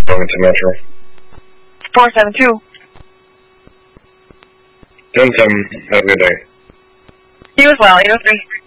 Wilmington Metro. 472. 10-7. Have a good day. You as well. You as well.